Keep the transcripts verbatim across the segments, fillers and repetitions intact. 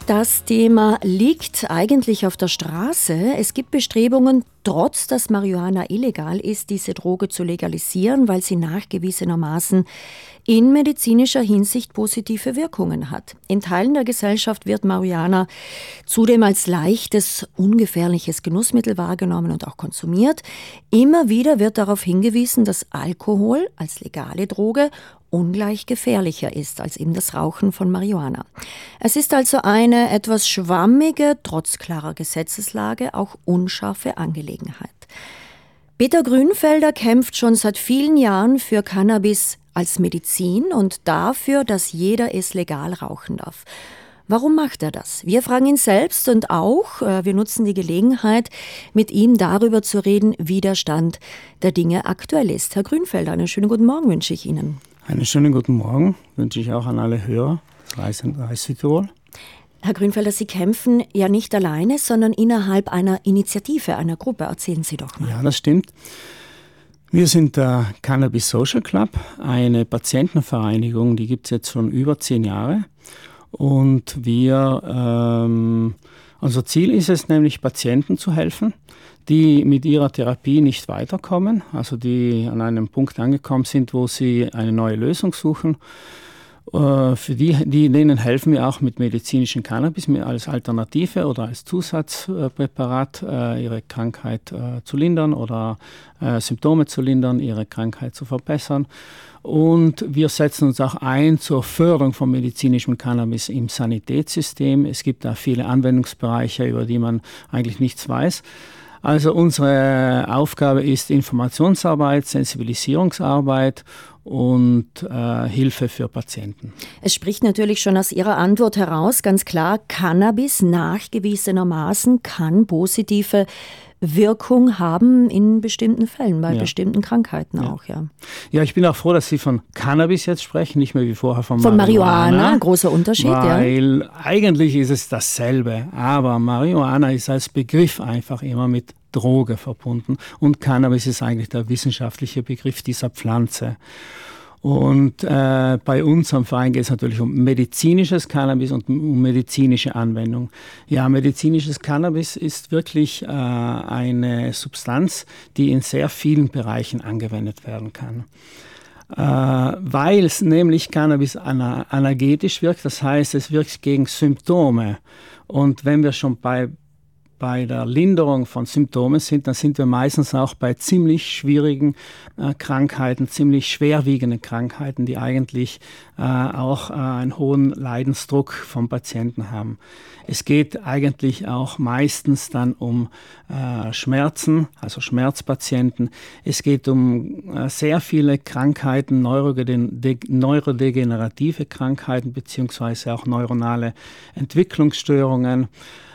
Das Thema liegt eigentlich auf der Straße. Es gibt Bestrebungen, trotz dass Marihuana illegal ist, diese Droge zu legalisieren, weil sie nachgewiesenermaßen in medizinischer Hinsicht positive Wirkungen hat. In Teilen der Gesellschaft wird Marihuana zudem als leichtes, ungefährliches Genussmittel wahrgenommen und auch konsumiert. Immer wieder wird darauf hingewiesen, dass Alkohol als legale Droge ungleich gefährlicher ist als eben das Rauchen von Marihuana. Es ist also eine etwas schwammige, trotz klarer Gesetzeslage auch unscharfe Angelegenheit. Peter Grünfelder kämpft schon seit vielen Jahren für Cannabis als Medizin und dafür, dass jeder es legal rauchen darf. Warum macht er das? Wir fragen ihn selbst und auch, äh, wir nutzen die Gelegenheit, mit ihm darüber zu reden, wie der Stand der Dinge aktuell ist. Herr Grünfelder, einen schönen guten Morgen wünsche ich Ihnen. Einen schönen guten Morgen wünsche ich auch an alle Hörer des Reis Südtirol. Herr Grünfelder, Sie kämpfen ja nicht alleine, sondern innerhalb einer Initiative, einer Gruppe. Erzählen Sie doch mal. Ja, das stimmt. Wir sind der Cannabis Social Club, eine Patientenvereinigung, die gibt es jetzt schon über zehn Jahre. Und wir, ähm, unser Ziel ist es nämlich, Patienten zu helfen, die mit ihrer Therapie nicht weiterkommen, also die an einem Punkt angekommen sind, wo sie eine neue Lösung suchen. Äh, für die, die, denen helfen wir auch mit medizinischem Cannabis als Alternative oder als Zusatzpräparat, äh, ihre Krankheit äh, zu lindern oder äh, Symptome zu lindern, ihre Krankheit zu verbessern. Und wir setzen uns auch ein zur Förderung von medizinischem Cannabis im Sanitätssystem. Es gibt da viele Anwendungsbereiche, über die man eigentlich nichts weiß. Also unsere Aufgabe ist Informationsarbeit, Sensibilisierungsarbeit und äh, Hilfe für Patienten. Es spricht natürlich schon aus Ihrer Antwort heraus, ganz klar, Cannabis nachgewiesenermaßen kann positive Wirkung haben in bestimmten Fällen, bei ja. bestimmten Krankheiten ja. auch. Ja. ja, ich bin auch froh, dass Sie von Cannabis jetzt sprechen, nicht mehr wie vorher von, von Marihuana. Marihuana, großer Unterschied. Weil ja. eigentlich ist es dasselbe, aber Marihuana ist als Begriff einfach immer mit Droge verbunden und Cannabis ist eigentlich der wissenschaftliche Begriff dieser Pflanze. Und äh, bei uns am Verein geht es natürlich um medizinisches Cannabis und um medizinische Anwendung. Ja, medizinisches Cannabis ist wirklich äh, eine Substanz, die in sehr vielen Bereichen angewendet werden kann. Äh, weil es nämlich Cannabis ana- analgetisch wirkt, das heißt, es wirkt gegen Symptome. Und wenn wir schon bei bei der Linderung von Symptomen sind, dann sind wir meistens auch bei ziemlich schwierigen äh, Krankheiten, ziemlich schwerwiegenden Krankheiten, die eigentlich äh, auch äh, einen hohen Leidensdruck vom Patienten haben. Es geht eigentlich auch meistens dann um äh, Schmerzen, also Schmerzpatienten. Es geht um äh, sehr viele Krankheiten, neurode- de- neurodegenerative Krankheiten beziehungsweise auch neuronale Entwicklungsstörungen.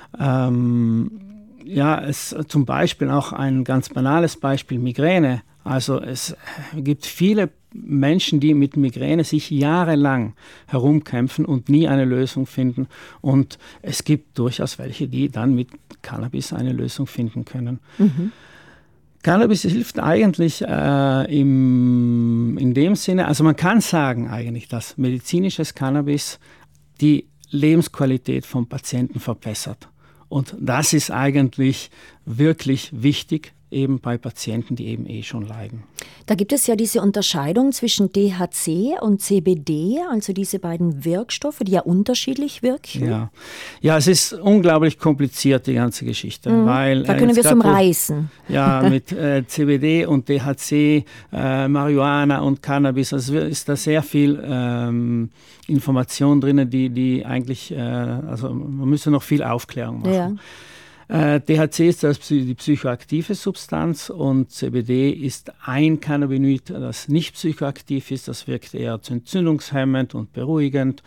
Ähm, ja, es zum Beispiel auch ein ganz banales Beispiel, Migräne. Also es gibt viele Menschen, die mit Migräne sich jahrelang herumkämpfen und nie eine Lösung finden. Und es gibt durchaus welche, die dann mit Cannabis eine Lösung finden können. Mhm. Cannabis hilft eigentlich äh, im, in dem Sinne, also man kann sagen eigentlich, dass medizinisches Cannabis die Lebensqualität vom Patienten verbessert. Und das ist eigentlich wirklich wichtig, eben bei Patienten, die eben eh schon leiden. Da gibt es ja diese Unterscheidung zwischen D H C und C B D, also diese beiden Wirkstoffe, die ja unterschiedlich wirken. Ja, ja, es ist unglaublich kompliziert, die ganze Geschichte. Mhm. Weil, da können äh, wir es umreißen. Ja, mit äh, C B D und D H C, äh, Marihuana und Cannabis, also ist da sehr viel ähm, Information drin, die, die eigentlich, äh, also man müsste noch viel Aufklärung machen. Ja. Äh, D H C ist das, die psychoaktive Substanz und C B D ist ein Cannabinoid, das nicht psychoaktiv ist. Das wirkt eher entzündungshemmend und beruhigend.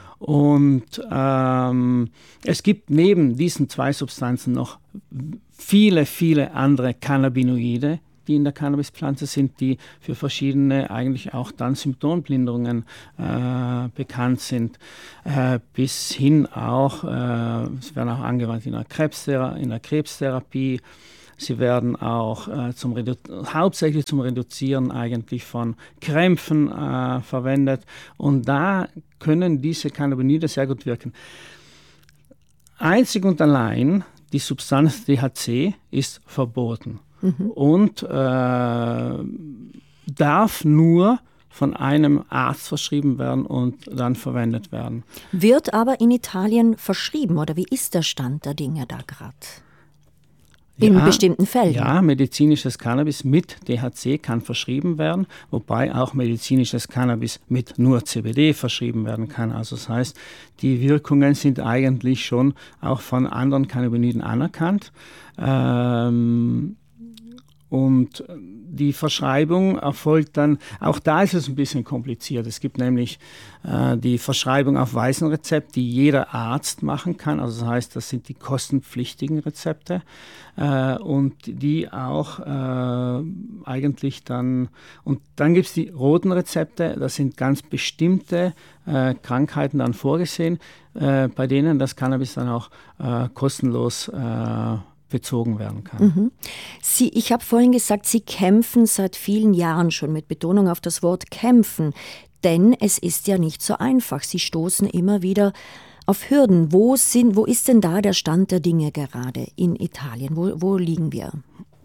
Und ähm, es gibt neben diesen zwei Substanzen noch viele, viele andere Cannabinoide, die in der Cannabispflanze sind, die für verschiedene eigentlich auch dann Symptomlinderungen äh, bekannt sind, äh, bis hin auch, äh, sie werden auch angewandt in der, Krebsthera- in der Krebstherapie, sie werden auch äh, zum Redu- hauptsächlich zum Reduzieren eigentlich von Krämpfen äh, verwendet und da können diese Cannabinoide sehr gut wirken. einzig und allein die Substanz T H C ist verboten mhm. und äh, darf nur von einem Arzt verschrieben werden und dann verwendet werden. Wird aber in Italien verschrieben oder wie ist der Stand der Dinge da gerade? In ja, bestimmten Fällen? Ja, medizinisches Cannabis mit T H C kann verschrieben werden, wobei auch medizinisches Cannabis mit nur C B D verschrieben werden kann. Also das heißt, die Wirkungen sind eigentlich schon auch von anderen Cannabinoiden anerkannt. Ähm, Und die Verschreibung erfolgt dann, auch da ist es ein bisschen kompliziert. Es gibt nämlich äh, die Verschreibung auf weißem Rezept, die jeder Arzt machen kann. Also das heißt, das sind die kostenpflichtigen Rezepte äh, und die auch äh, eigentlich dann, und dann gibt es die roten Rezepte, das sind ganz bestimmte äh, Krankheiten dann vorgesehen, äh, bei denen das Cannabis dann auch äh, kostenlos äh, bezogen werden kann. Mhm. Sie, ich habe vorhin gesagt, Sie kämpfen seit vielen Jahren schon, mit Betonung auf das Wort kämpfen, denn es ist ja nicht so einfach. Sie stoßen immer wieder auf Hürden. Wo sind, wo ist denn da der Stand der Dinge gerade in Italien? Wo, wo liegen wir?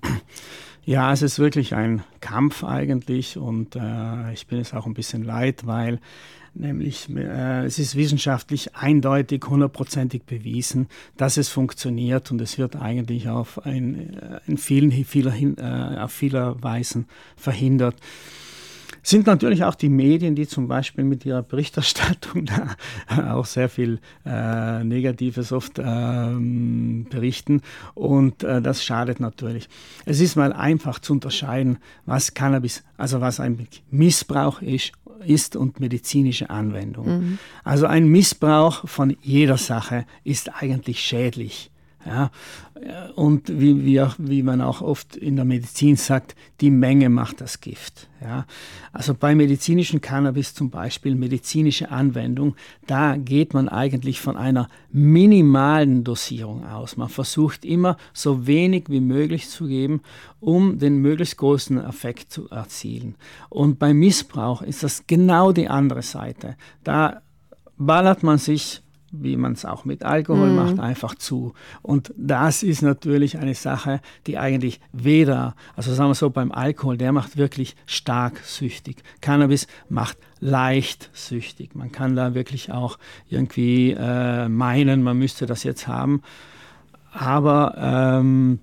Ja, es ist wirklich ein Kampf eigentlich und äh, ich bin es auch ein bisschen leid, weil nämlich äh, es ist wissenschaftlich eindeutig, hundertprozentig bewiesen, dass es funktioniert und es wird eigentlich auf, ein, in vielen, vieler, äh, auf vieler Weisen verhindert. Sind natürlich auch die Medien, die zum Beispiel mit ihrer Berichterstattung da auch sehr viel äh, Negatives oft ähm, berichten und äh, das schadet natürlich. Es ist mal einfach zu unterscheiden, was Cannabis, also was ein Missbrauch ist, ist und medizinische Anwendung. Mhm. Also ein Missbrauch von jeder Sache ist eigentlich schädlich. Ja, und wie, wie, auch, wie man auch oft in der Medizin sagt, die Menge macht das Gift. Ja. Also bei medizinischem Cannabis zum Beispiel, medizinische Anwendung, da geht man eigentlich von einer minimalen Dosierung aus. Man versucht immer so wenig wie möglich zu geben, um den möglichst großen Effekt zu erzielen. Und beim Missbrauch ist das genau die andere Seite. Da ballert man sich, wie man es auch mit Alkohol mm. macht, einfach zu. Und das ist natürlich eine Sache, die eigentlich weder, also sagen wir so, beim Alkohol, der macht wirklich stark süchtig. Cannabis macht leicht süchtig. Man kann da wirklich auch irgendwie äh, meinen, man müsste das jetzt haben. Aber ähm,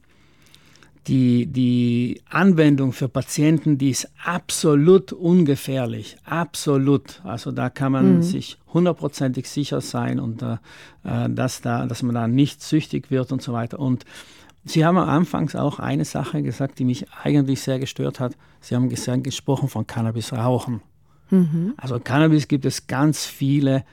Die, die Anwendung für Patienten, die ist absolut ungefährlich, absolut. Also da kann man mhm. sich hundertprozentig sicher sein und äh, dass, da, dass man da nicht süchtig wird und so weiter. Und Sie haben anfangs auch eine Sache gesagt, die mich eigentlich sehr gestört hat. Sie haben gesagt, gesprochen von Cannabis-Rauchen. Mhm. Also Cannabis gibt es ganz viele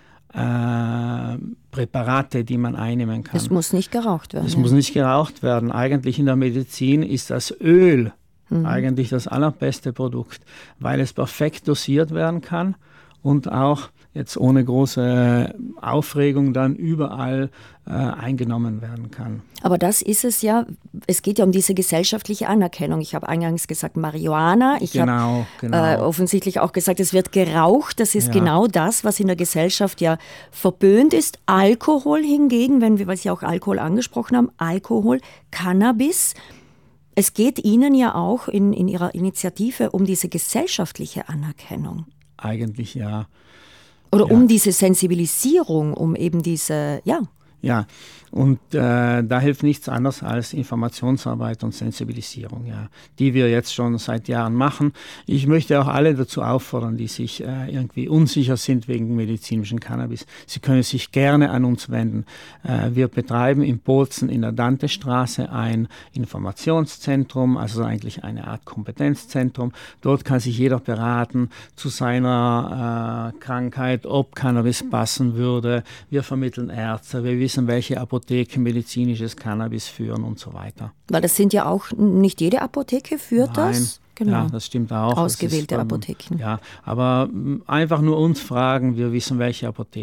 Äh, Präparate, die man einnehmen kann. Es muss nicht geraucht werden. Es ja. muss nicht geraucht werden. Eigentlich in der Medizin ist das Öl mhm. eigentlich das allerbeste Produkt, weil es perfekt dosiert werden kann und auch jetzt ohne große Aufregung dann überall äh, eingenommen werden kann. Aber das ist es ja, es geht ja um diese gesellschaftliche Anerkennung. Ich habe eingangs gesagt Marihuana, ich genau, habe genau. äh, offensichtlich auch gesagt, es wird geraucht. Das ist ja. genau das, was in der Gesellschaft ja verböhnt ist. Alkohol hingegen, wenn wir, weil Sie auch Alkohol angesprochen haben, Alkohol, Cannabis. Es geht Ihnen ja auch in, in Ihrer Initiative um diese gesellschaftliche Anerkennung. Eigentlich ja. Oder ja. um diese Sensibilisierung, um eben diese, ja. Ja, und äh, da hilft nichts anderes als Informationsarbeit und Sensibilisierung, ja, die wir jetzt schon seit Jahren machen. Ich möchte auch alle dazu auffordern, die sich äh, irgendwie unsicher sind wegen medizinischem Cannabis. Sie können sich gerne an uns wenden. Äh, wir betreiben in Bozen in der Dantestraße ein Informationszentrum, also eigentlich eine Art Kompetenzzentrum. Dort kann sich jeder beraten zu seiner äh, Krankheit, ob Cannabis passen würde. Wir vermitteln Ärzte, wir wissen, welche Apotheken medizinisches Cannabis führen und so weiter. Weil das sind ja auch, nicht jede Apotheke führt Nein. das? Genau. Ja, das stimmt auch. Ausgewählte ist, ähm, Apotheken. Ja, aber einfach nur uns fragen, wir wissen, welche Apotheken.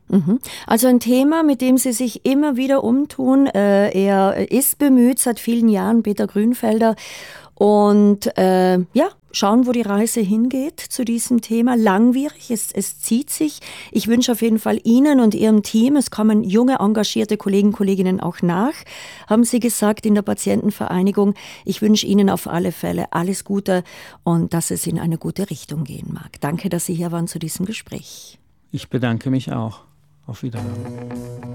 Mhm. Also ein Thema, mit dem Sie sich immer wieder umtun. Äh, er ist bemüht seit vielen Jahren, Peter Grünfelder. Und äh, ja, schauen, wo die Reise hingeht zu diesem Thema. Langwierig, es, es zieht sich. Ich wünsche auf jeden Fall Ihnen und Ihrem Team, es kommen junge, engagierte Kollegen, Kolleginnen auch nach, haben Sie gesagt in der Patientenvereinigung. Ich wünsche Ihnen auf alle Fälle alles Gute und dass es in eine gute Richtung gehen mag. Danke, dass Sie hier waren zu diesem Gespräch. Ich bedanke mich auch. Auf Wiedersehen.